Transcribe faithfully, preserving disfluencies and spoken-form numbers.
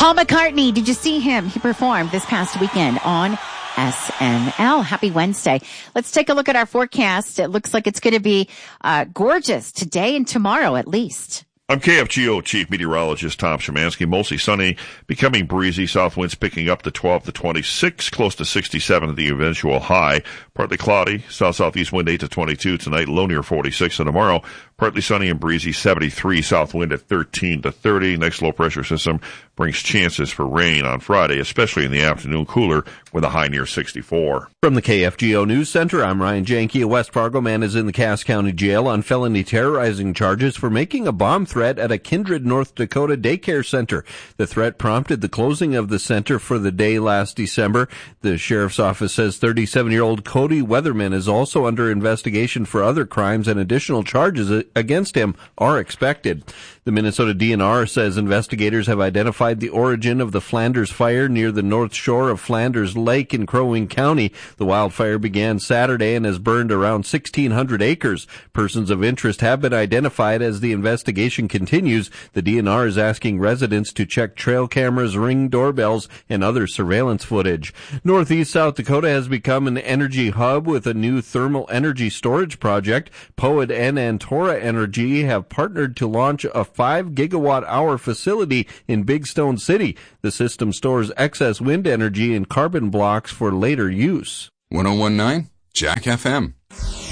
Paul McCartney, did you see him? He performed this past weekend on S N L. Happy Wednesday. Let's take a look at our forecast. It looks like it's going to be uh, gorgeous today and tomorrow at least. I'm K F G O Chief Meteorologist Tom Szymanski. Mostly sunny, becoming breezy. South winds picking up to twelve to twenty-six, close to sixty-seven at the eventual high. Partly cloudy, south-southeast wind eight to twenty-two tonight, low near forty-six. And tomorrow, partly sunny and breezy, seventy-three, south wind at thirteen to thirty. Next low pressure system brings chances for rain on Friday, especially in the afternoon, cooler with a high near sixty-four. From the K F G O News Center, I'm Ryan Janke. A West Fargo man is in the Cass County Jail on felony terrorizing charges for making a bomb threat at a Kindred, North Dakota daycare center. The threat prompted the closing of the center for the day last December. The sheriff's office says thirty-seven-year-old Cody Weatherman is also under investigation for other crimes, and additional charges against him are expected. The Minnesota D N R says investigators have identified the origin of the Flanders fire near the north shore of Flanders Lake in Crow Wing County. The wildfire began Saturday and has burned around sixteen hundred acres. Persons of interest have been identified as the investigation continues. The D N R is asking residents to check trail cameras, Ring doorbells, and other surveillance footage. Northeast South Dakota has become an energy hub with a new thermal energy storage project. P O E D and Antora Energy have partnered to launch a five gigawatt hour facility in Big Stone City. The system stores excess wind energy in carbon blocks for later use. one oh one point nine Jack F M.